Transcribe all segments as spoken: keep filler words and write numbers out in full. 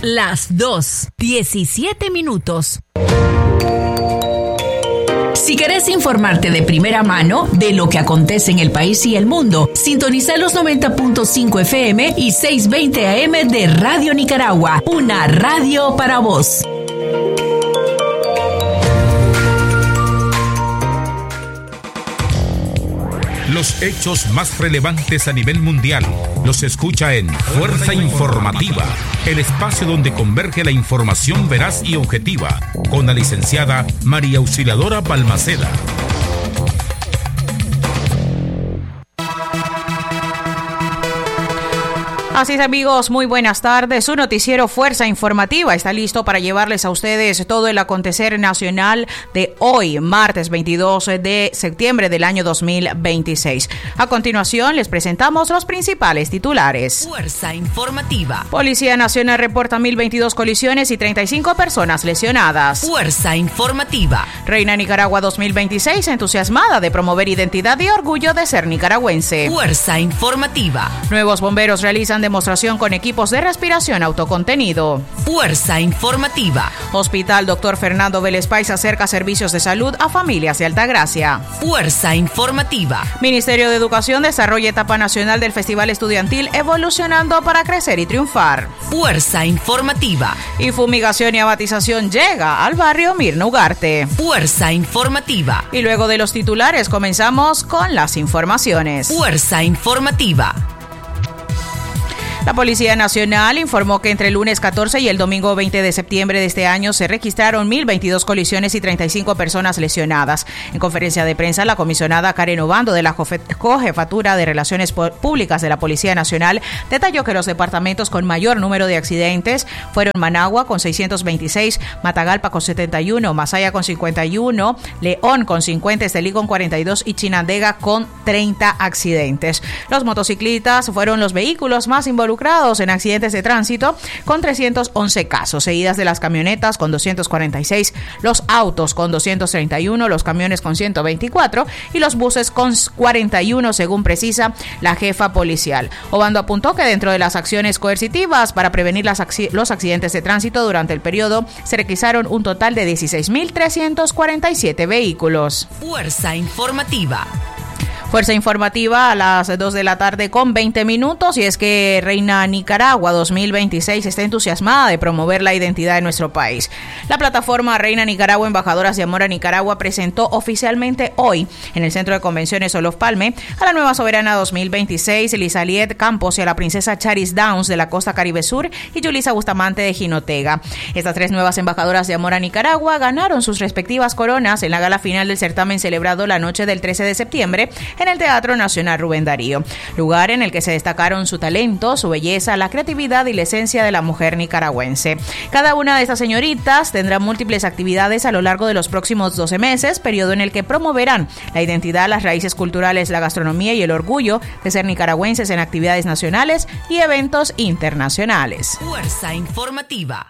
Las dos, diecisiete minutos. Si querés informarte de primera mano de lo que acontece en el país y el mundo, sintoniza los noventa punto cinco F M y seiscientos veinte A M de Radio Nicaragua, una radio para vos. Los hechos más relevantes a nivel mundial los escucha en Fuerza Informativa, el espacio donde converge la información veraz y objetiva, con la licenciada María Auxiliadora Balmaceda. Así es, amigos, muy buenas tardes. Su noticiero Fuerza Informativa está listo para llevarles a ustedes todo el acontecer nacional de hoy, martes veintidós de septiembre del año dos mil veintiséis. A continuación, les presentamos los principales titulares. Fuerza Informativa. Policía Nacional reporta mil veintidós colisiones y treinta y cinco personas lesionadas. Fuerza Informativa. Reina Nicaragua dos mil veintiséis, entusiasmada de promover identidad y orgullo de ser nicaragüense. Fuerza Informativa. Nuevos bomberos realizan demostración con equipos de respiración autocontenido. Fuerza Informativa. Hospital Doctor Fernando Vélez Páez acerca servicios de salud a familias de Altagracia. Fuerza Informativa. Ministerio de Educación desarrolla etapa nacional del Festival Estudiantil Evolucionando para Crecer y Triunfar. Fuerza Informativa. Y fumigación y abatización llega al barrio Mirna Ugarte. Fuerza Informativa. Y luego de los titulares comenzamos con las informaciones. Fuerza Informativa. La Policía Nacional informó que entre el lunes catorce y el domingo veinte de septiembre de este año se registraron mil veintidós colisiones y treinta y cinco personas lesionadas. En conferencia de prensa, la comisionada Karen Obando de la Cojefatura de Relaciones Públicas de la Policía Nacional detalló que los departamentos con mayor número de accidentes fueron Managua con seiscientos veintiséis, Matagalpa con setenta y uno, Masaya con cincuenta y uno, León con cincuenta, Estelí con cuarenta y dos y Chinandega con treinta accidentes. Los motociclistas fueron los vehículos más involucrados en accidentes de tránsito con trescientos once casos, seguidas de las camionetas con doscientos cuarenta y seis, los autos con doscientos treinta y uno, los camiones con ciento veinticuatro y los buses con cuarenta y uno, según precisa la jefa policial. Obando apuntó que dentro de las acciones coercitivas para prevenir las acc- los accidentes de tránsito durante el periodo se requisaron un total de dieciséis mil trescientos cuarenta y siete vehículos. Fuerza Informativa. Fuerza Informativa a las dos de la tarde con veinte minutos, y es que Reina Nicaragua dos mil veintiséis está entusiasmada de promover la identidad de nuestro país. La plataforma Reina Nicaragua Embajadoras de Amor a Nicaragua presentó oficialmente hoy en el Centro de Convenciones Olof Palme a la nueva soberana dos mil veintiséis, Lizaliet Campos, y a la princesa Charis Downs de la Costa Caribe Sur y Yulisa Bustamante de Jinotega. Estas tres nuevas embajadoras de Amor a Nicaragua ganaron sus respectivas coronas en la gala final del certamen celebrado la noche del trece de septiembre en el Teatro Nacional Rubén Darío, lugar en el que se destacaron su talento, su belleza, la creatividad y la esencia de la mujer nicaragüense. Cada una de estas señoritas tendrá múltiples actividades a lo largo de los próximos doce meses, periodo en el que promoverán la identidad, las raíces culturales, la gastronomía y el orgullo de ser nicaragüenses en actividades nacionales y eventos internacionales. Fuerza Informativa.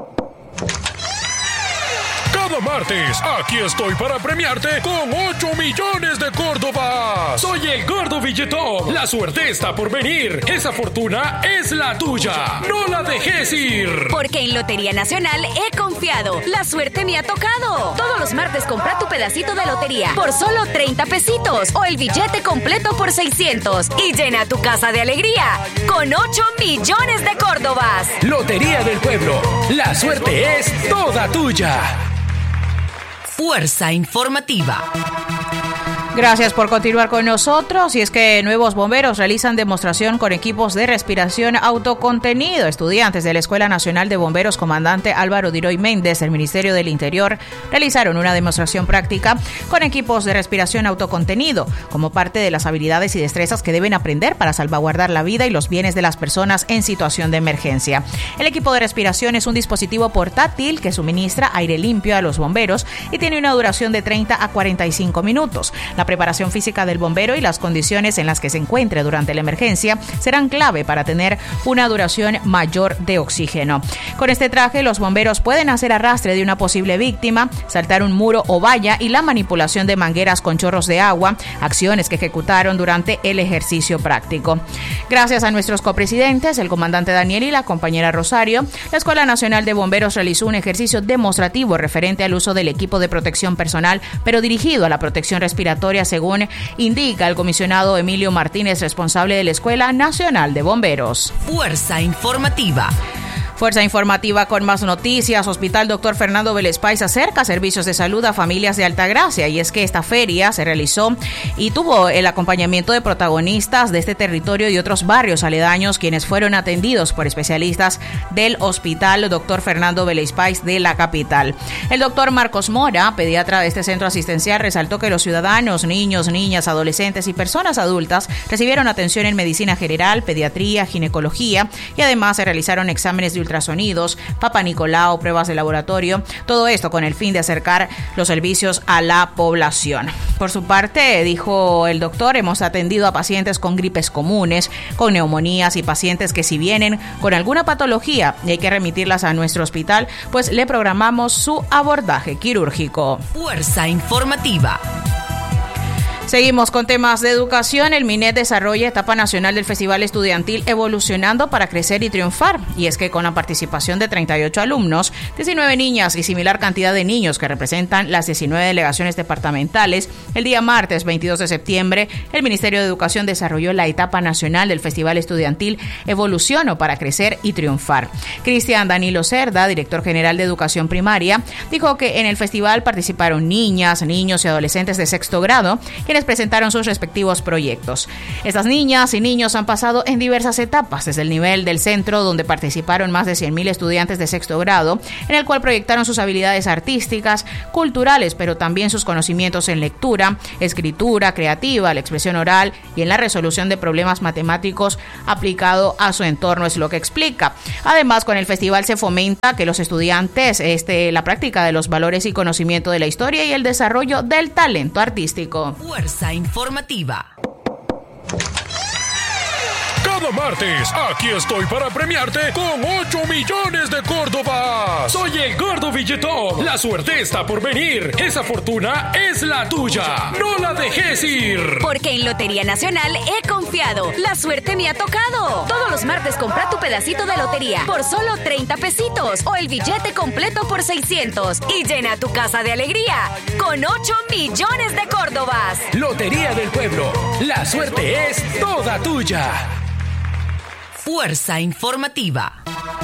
Cada martes, aquí estoy para premiarte con ocho millones de Córdobas. Soy el Gordo Billetón. La suerte está por venir. Esa fortuna es la tuya. No la dejes ir. Porque en Lotería Nacional he confiado. La suerte me ha tocado. Todos los martes compra tu pedacito de lotería por solo treinta pesitos o el billete completo por seiscientos y llena tu casa de alegría con ocho millones de Córdobas. Lotería del Pueblo. La suerte es toda tuya. Fuerza Informativa. Gracias por continuar con nosotros. Y es que nuevos bomberos realizan demostración con equipos de respiración autocontenido. Estudiantes de la Escuela Nacional de Bomberos Comandante Álvaro Diroy Méndez del Ministerio del Interior realizaron una demostración práctica con equipos de respiración autocontenido como parte de las habilidades y destrezas que deben aprender para salvaguardar la vida y los bienes de las personas en situación de emergencia. El equipo de respiración es un dispositivo portátil que suministra aire limpio a los bomberos y tiene una duración de treinta a cuarenta y cinco minutos. La La preparación física del bombero y las condiciones en las que se encuentre durante la emergencia serán clave para tener una duración mayor de oxígeno. Con este traje, los bomberos pueden hacer arrastre de una posible víctima, saltar un muro o valla y la manipulación de mangueras con chorros de agua, acciones que ejecutaron durante el ejercicio práctico. Gracias a nuestros copresidentes, el comandante Daniel y la compañera Rosario, la Escuela Nacional de Bomberos realizó un ejercicio demostrativo referente al uso del equipo de protección personal, pero dirigido a la protección respiratoria, según indica el comisionado Emilio Martínez, responsable de la Escuela Nacional de Bomberos. Fuerza informativa. Fuerza informativa con más noticias. Hospital Doctor Fernando Vélez Páez acerca servicios de salud a familias de Altagracia, y es que esta feria se realizó y tuvo el acompañamiento de protagonistas de este territorio y otros barrios aledaños, quienes fueron atendidos por especialistas del Hospital Doctor Fernando Vélez Páez de la capital. El doctor Marcos Mora, pediatra de este centro asistencial, resaltó que los ciudadanos, niños, niñas, adolescentes y personas adultas recibieron atención en medicina general, pediatría, ginecología, y además se realizaron exámenes de ultrasonidos, Papa Nicolau, pruebas de laboratorio, todo esto con el fin de acercar los servicios a la población. Por su parte, dijo el doctor, hemos atendido a pacientes con gripes comunes, con neumonías y pacientes que si vienen con alguna patología y hay que remitirlas a nuestro hospital, pues le programamos su abordaje quirúrgico. Fuerza informativa. Seguimos con temas de educación. El MINET desarrolla etapa nacional del Festival Estudiantil Evolucionando para Crecer y Triunfar. Y es que con la participación de treinta y ocho alumnos, diecinueve niñas y similar cantidad de niños que representan las diecinueve delegaciones departamentales, el día martes veintidós de septiembre, el Ministerio de Educación desarrolló la etapa nacional del Festival Estudiantil Evoluciono para Crecer y Triunfar. Cristian Danilo Cerda, director general de Educación Primaria, dijo que en el festival participaron niñas, niños y adolescentes de sexto grado, quienes presentaron sus respectivos proyectos. Estas niñas y niños han pasado en diversas etapas, desde el nivel del centro, donde participaron más de cien mil estudiantes de sexto grado, en el cual proyectaron sus habilidades artísticas, culturales, pero también sus conocimientos en lectura, escritura creativa, la expresión oral y en la resolución de problemas matemáticos aplicado a su entorno, es lo que explica. Además, con el festival se fomenta que los estudiantes este, la práctica de los valores y conocimiento de la historia y el desarrollo del talento artístico. Fuerza informativa. Cada martes, aquí estoy para premiarte con ocho millones de Córdobas. Soy el Gordo Billetón. La suerte está por venir. Esa fortuna es la tuya. No la dejes ir. Porque en Lotería Nacional he confiado. La suerte me ha tocado. Todos los martes compra tu pedacito de lotería por solo treinta pesitos o el billete completo por seiscientos y llena tu casa de alegría con ocho millones de Córdobas. Lotería del Pueblo. La suerte es toda tuya. Fuerza informativa.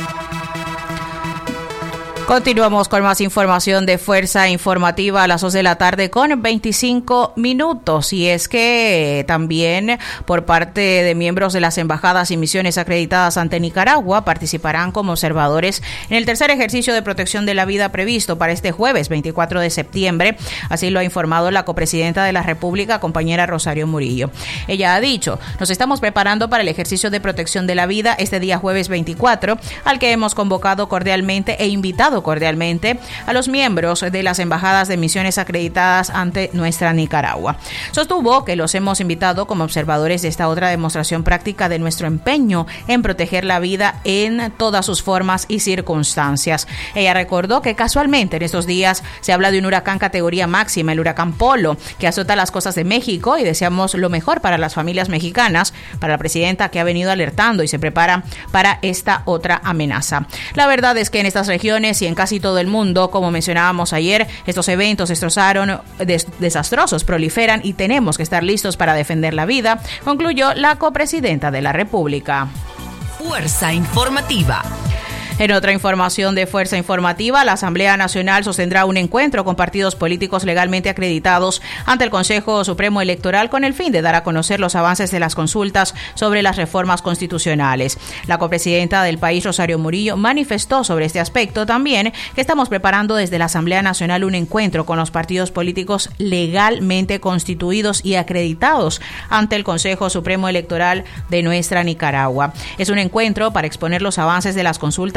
Continuamos con más información de Fuerza Informativa a las dos de la tarde con veinticinco minutos. Y es que también por parte de miembros de las embajadas y misiones acreditadas ante Nicaragua participarán como observadores en el tercer ejercicio de protección de la vida previsto para este jueves veinticuatro de septiembre. Así lo ha informado la copresidenta de la República, compañera Rosario Murillo. Ella ha dicho, nos estamos preparando para el ejercicio de protección de la vida este día jueves veinticuatro, al que hemos convocado cordialmente e invitado cordialmente a los miembros de las embajadas de misiones acreditadas ante nuestra Nicaragua. Sostuvo que los hemos invitado como observadores de esta otra demostración práctica de nuestro empeño en proteger la vida en todas sus formas y circunstancias. Ella recordó que casualmente en estos días se habla de un huracán categoría máxima, el huracán Polo, que azota las costas de México, y deseamos lo mejor para las familias mexicanas, para la presidenta que ha venido alertando y se prepara para esta otra amenaza. La verdad es que en estas regiones y en casi todo el mundo, como mencionábamos ayer, estos eventos destrozaron, des, desastrosos proliferan y tenemos que estar listos para defender la vida, concluyó la copresidenta de la República. Fuerza informativa. En otra información de Fuerza Informativa, la Asamblea Nacional sostendrá un encuentro con partidos políticos legalmente acreditados ante el Consejo Supremo Electoral con el fin de dar a conocer los avances de las consultas sobre las reformas constitucionales. La copresidenta del país, Rosario Murillo, manifestó sobre este aspecto también que estamos preparando desde la Asamblea Nacional un encuentro con los partidos políticos legalmente constituidos y acreditados ante el Consejo Supremo Electoral de nuestra Nicaragua. Es un encuentro para exponer los avances de las consultas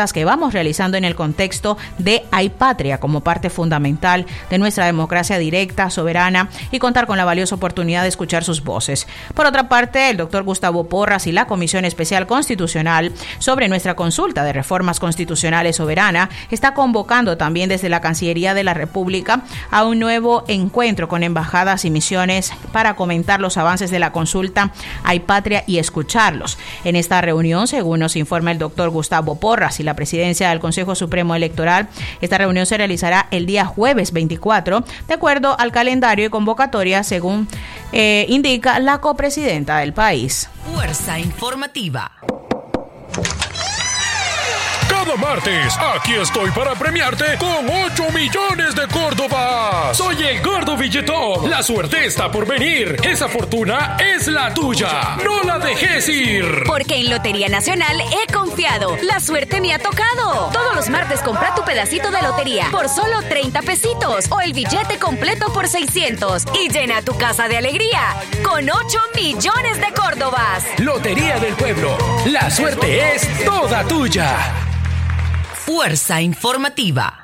políticas que vamos realizando en el contexto de Hay Patria como parte fundamental de nuestra democracia directa, soberana y contar con la valiosa oportunidad de escuchar sus voces. Por otra parte, el doctor Gustavo Porras y la Comisión Especial Constitucional sobre nuestra consulta de reformas constitucionales soberana está convocando también desde la Cancillería de la República a un nuevo encuentro con embajadas y misiones para comentar los avances de la consulta Hay Patria y escucharlos. En esta reunión, según nos informa el doctor Gustavo Porras y la presidencia del Consejo Supremo Electoral, esta reunión se realizará el día jueves veinticuatro, de acuerdo al calendario y convocatoria, según eh, indica la copresidenta del país. Fuerza informativa. Cada martes, aquí estoy para premiarte con ocho millones de Córdobas. Soy el Gordo Billetón. La suerte está por venir. Esa fortuna es la tuya. No la dejes ir. Porque en Lotería Nacional he confiado. La suerte me ha tocado. Todos los martes compra tu pedacito de lotería por solo treinta pesitos o el billete completo por seiscientos y llena tu casa de alegría con ocho millones de Córdobas. Lotería del Pueblo. La suerte es toda tuya. Fuerza informativa.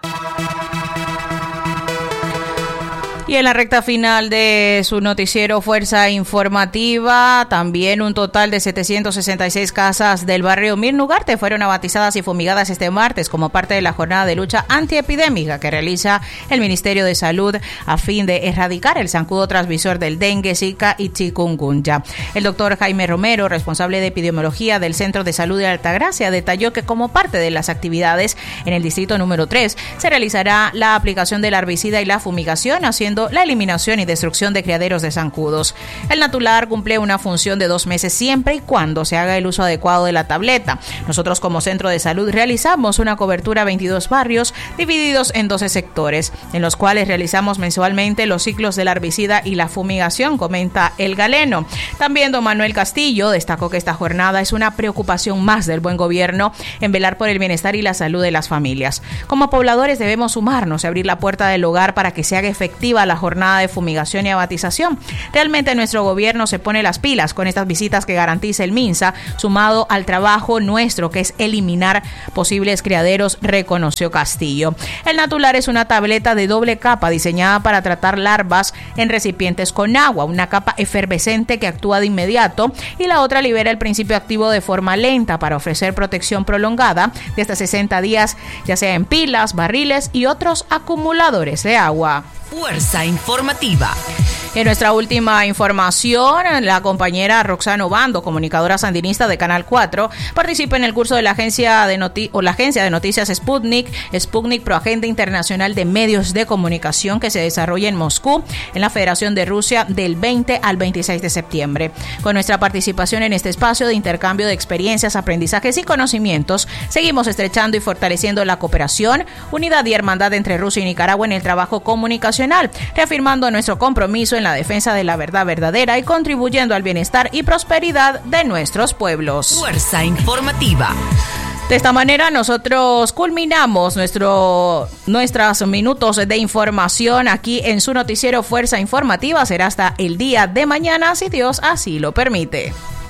Y en la recta final de su noticiero Fuerza Informativa, también un total de setecientas sesenta y seis casas del barrio Mirnugarte fueron abatizadas y fumigadas este martes como parte de la jornada de lucha antiepidémica que realiza el Ministerio de Salud a fin de erradicar el zancudo transmisor del dengue, zika y chikungunya. El doctor Jaime Romero, responsable de epidemiología del Centro de Salud de Altagracia, detalló que como parte de las actividades en el distrito número tres se realizará la aplicación del herbicida y la fumigación, haciendo la eliminación y destrucción de criaderos de zancudos. El Natular cumple una función de dos meses siempre y cuando se haga el uso adecuado de la tableta. Nosotros como Centro de Salud realizamos una cobertura a veintidós barrios divididos en doce sectores, en los cuales realizamos mensualmente los ciclos del herbicida y la fumigación, comenta el galeno. También don Manuel Castillo destacó que esta jornada es una preocupación más del buen gobierno en velar por el bienestar y la salud de las familias. Como pobladores debemos sumarnos y abrir la puerta del hogar para que se haga efectiva la jornada de fumigación y abatización. Realmente nuestro gobierno se pone las pilas con estas visitas que garantiza el MINSA, sumado al trabajo nuestro que es eliminar posibles criaderos, reconoció Castillo. El Natular es una tableta de doble capa diseñada para tratar larvas en recipientes con agua, una capa efervescente que actúa de inmediato y la otra libera el principio activo de forma lenta para ofrecer protección prolongada de hasta sesenta días, ya sea en pilas, barriles y otros acumuladores de agua. Fuerza informativa. En nuestra última información, la compañera Roxana Obando, comunicadora sandinista de Canal cuatro, participa en el curso de la agencia de noti- o la agencia de noticias Sputnik, Sputnik Pro Agenda Internacional de Medios de Comunicación, que se desarrolla en Moscú, en la Federación de Rusia, del veinte al veintiséis de septiembre. Con nuestra participación en este espacio de intercambio de experiencias, aprendizajes y conocimientos, seguimos estrechando y fortaleciendo la cooperación, unidad y hermandad entre Rusia y Nicaragua en el trabajo comunicacional, reafirmando nuestro compromiso en la defensa de la verdad verdadera y contribuyendo al bienestar y prosperidad de nuestros pueblos. Fuerza informativa. De esta manera nosotros culminamos nuestro nuestros minutos de información aquí en su noticiero Fuerza Informativa. Será hasta el día de mañana, si Dios así lo permite.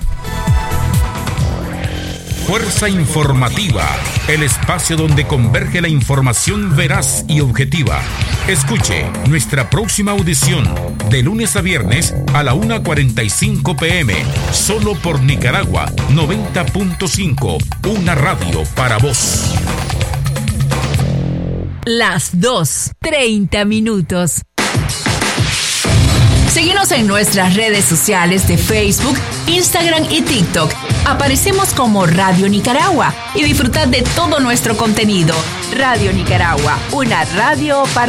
Fuerza Informativa, el espacio donde converge la información veraz y objetiva. Escuche nuestra próxima audición de lunes a viernes a la una cuarenta y cinco pm, solo por Nicaragua noventa punto cinco, una radio para vos. Las dos, treinta minutos. Síguenos en nuestras redes sociales de Facebook, Instagram y TikTok. Aparecemos como Radio Nicaragua y disfrutad de todo nuestro contenido. Radio Nicaragua, una radio para